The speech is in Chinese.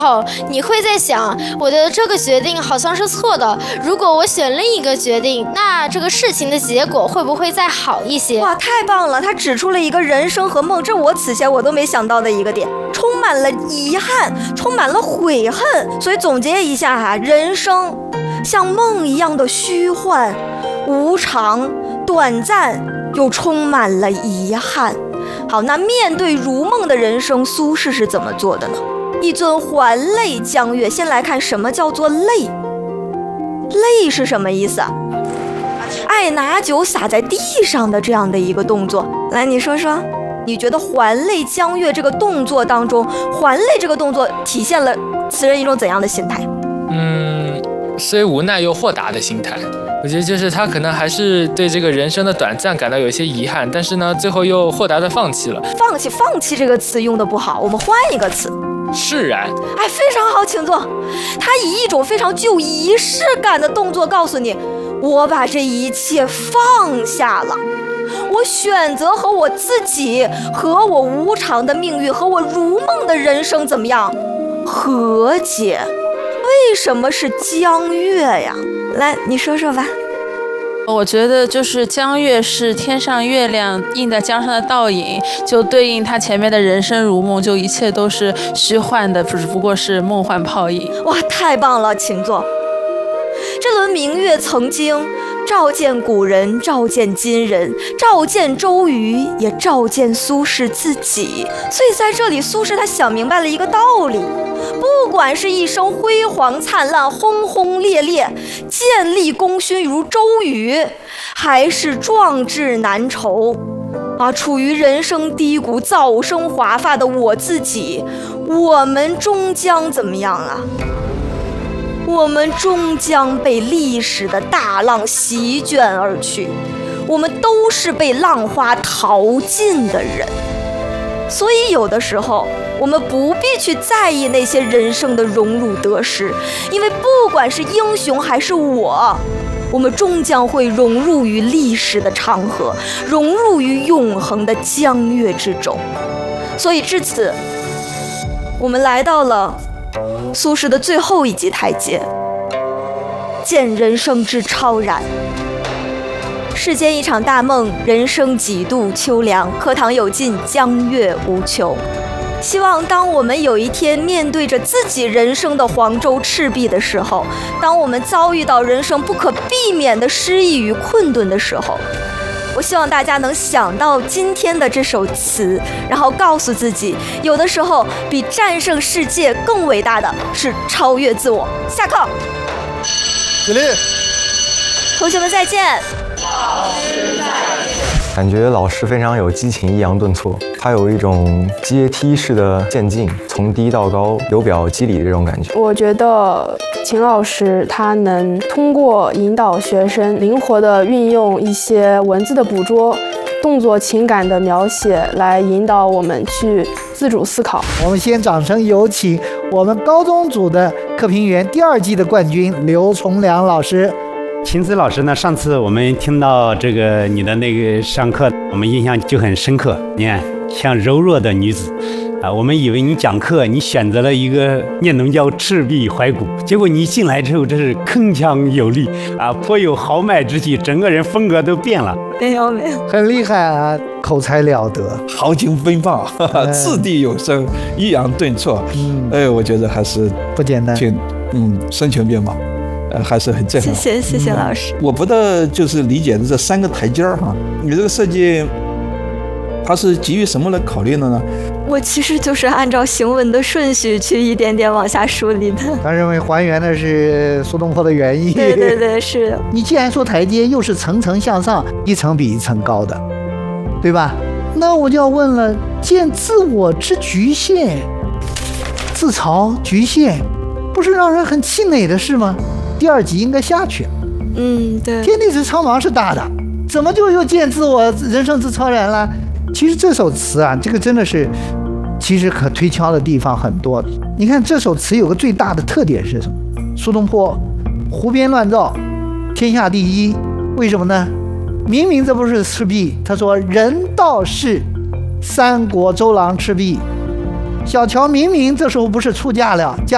后，你会在想，我的这个决定好像是错的。如果我选另一个决定，那这个事情的结果会不会再好一些？ 哇，太棒了！他指出了一个人生和梦，这我此前我都没想到的一个点，充满了遗憾，充满了悔恨。所以总结一下哈，人生像梦一样的虚幻、无常、短暂，又充满了遗憾。好，那面对如梦的人生，苏轼是怎么做的呢？一尊还酹江月。先来看什么叫做酹，酹是什么意思啊？爱拿酒洒在地上的这样的一个动作。来，你说说，你觉得还酹江月这个动作当中，还酹这个动作体现了词人一种怎样的心态？ 虽无奈又豁达的心态。我觉得就是他可能还是对这个人生的短暂感到有一些遗憾，但是呢，最后又豁达的放弃了。 放弃这个词用的不好，我们换一个词。 释然。 哎，非常好，请坐。他以一种非常具有仪式感的动作告诉你，我把这一切放下了，我选择和我自己、和我无常的命运、和我如梦的人生怎么样和解。为什么是江月呀？来，你说说吧。 我觉得就是江月是天上月亮映在江上的倒影，就对应他前面的人生如梦，就一切都是虚幻的，只不过是梦幻泡影。 哇，太棒了，请坐。这轮明月曾经照见古人，照见今人，照见周瑜，也照见苏轼自己。所以在这里，苏轼他想明白了一个道理，不管是一生辉煌灿烂、轰轰烈烈、建立功勋如周瑜，还是壮志难酬处于人生低谷、早生华发的我自己，我们终将怎么样啊？我们终将被历史的大浪席卷而去，我们都是被浪花淘尽的人。所以有的时候我们不必去在意那些人生的荣辱得失，因为不管是英雄还是我们终将会融入于历史的长河，融入于永恒的江月之中。所以至此，我们来到了苏轼的最后一级台阶，见人生之超然。世间一场大梦，人生几度秋凉，课堂有尽，江月无穷。希望当我们有一天面对着自己人生的黄州赤壁的时候，当我们遭遇到人生不可避免的失意与困顿的时候，我希望大家能想到今天的这首词，然后告诉自己，有的时候比战胜世界更伟大的是超越自我。下课。 起立。 同学们再见。 感觉老师非常有激情，抑扬顿挫，他有一种阶梯式的渐进，从低到高，由表及里的这种感觉。 我觉得秦老师他能通过引导学生灵活地运用一些文字的捕捉、动作情感的描写，来引导我们去自主思考。 我们先掌声有请我们高中组的课评员第2季的冠军刘从良老师。 秦子老师呢，上次我们听到这个你的那个上课，我们印象就很深刻。你看，像柔弱的女子我们以为你讲课你选择了一个念能教赤壁怀古，结果你一进来之后，这是铿锵有力颇有豪迈之气，整个人风格都变了。 没有， 很厉害啊，口才了得， 豪情飞爆，掷地有声，抑扬顿挫。我觉得还是不简单， 挺声情并茂。还是很震撼。 谢谢老师。 我不大就是理解的这3个台阶哈，你这个设计，它是基于什么来考虑的呢？ 我其实就是按照行文的顺序去一点点往下梳理的。 他认为还原的是苏东坡的原意。 对，是。 你既然说台阶，又是层层向上，一层比一层高的，对吧？那我就要问了，见自我之局限，自嘲局限，不是让人很气馁的事吗？第2集应该下去。 对。 天地之苍茫是大的，怎么就又见自我人生之超然了？其实这首词啊，这个真的是，其实可推敲的地方很多。你看这首词有个最大的特点是什么？苏东坡胡编乱造，天下第一。为什么呢？明明这不是赤壁，他说人道是三国周郎赤壁。小乔明明这时候不是出嫁了，嫁